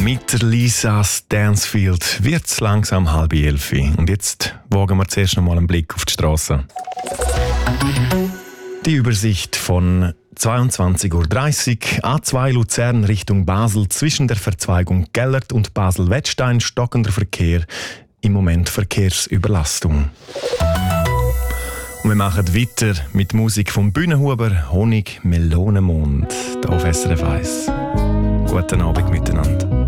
Mit der Lisas Dancefield wird es langsam 10:30. Und jetzt wagen wir zuerst noch mal einen Blick auf die Straße. Die Übersicht von 22:30 Uhr, A2 Luzern Richtung Basel, zwischen der Verzweigung Gellert und Basel-Wettstein stockender Verkehr, im Moment Verkehrsüberlastung. Und wir machen weiter mit Musik vom Bühnenhuber Honig Melonenmond, hier auf SRF 1. Guten Abend miteinander.